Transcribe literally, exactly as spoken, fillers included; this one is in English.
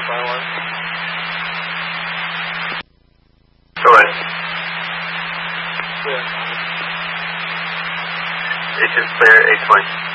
fire line. Go ahead. Yeah. It's just clear, eight twenty.